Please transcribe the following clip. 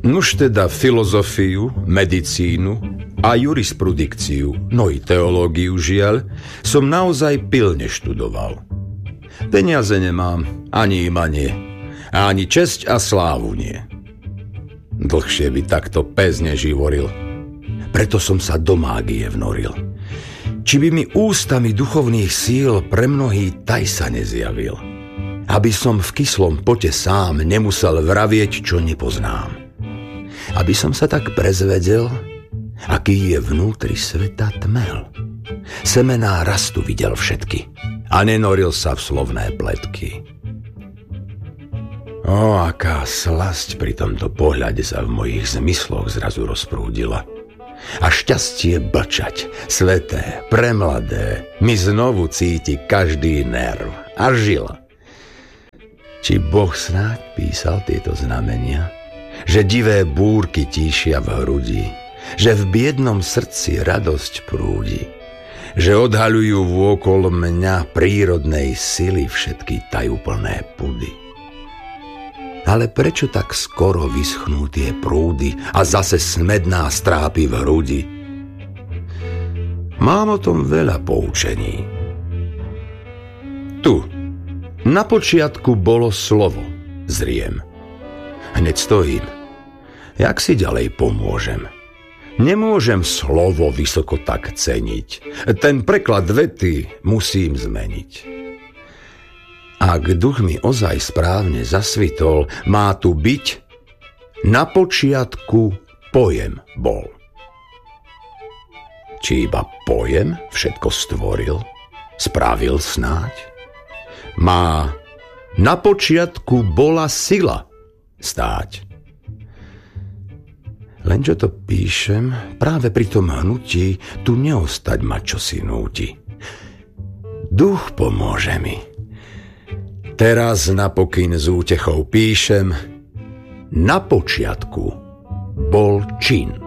Nuž teda filozofiu, medicínu a jurisprudikciu, no i teológiu žiaľ, som naozaj pilne študoval. Peniaze nemám, ani imanie, a ani česť a slávu nie. Dlhšie by takto pes neživoril. Preto som sa do mágie vnoril. Či by mi ústami duchovných síl pre mnohý taj sa nezjavil. Aby som v kyslom pote sám nemusel vravieť, čo nepoznám. Aby som sa tak prezvedel, aký je vnútri sveta tmel. Semená rastu videl všetky a nenoril sa v slovné pletky. O, aká slasť pri tomto pohľade sa v mojich zmysloch zrazu rozprúdila. A šťastie blčať, sveté, premladé, mi znovu cíti každý nerv a žila. Či Boh snáď písal tieto znamenia, že divé búrky tíšia v hrudi, že v biednom srdci radosť prúdi, že odhaľujú vôkol mňa prírodnej sily všetky tajúplné pudy. Ale prečo tak skoro vyschnú tie prúdy a zase smedná strápi v hrudi? Mám o tom veľa poučení. Tu, na počiatku bolo slovo, zriem. Hneď stojím. Jak si ďalej pomôžem? Nemôžem slovo vysoko tak ceniť. Ten preklad vety musím zmeniť. Ak duch mi ozaj správne zasvitol, má tu byť na počiatku pojem bol. Či iba pojem všetko stvoril, spravil snáď? Má na počiatku bola sila stáť. Lenže to píšem, práve pri tom hnutí tu neostať ma čosi núti. Duch pomôže mi. Teraz napokyn s útechou píšem, na počiatku bol čin.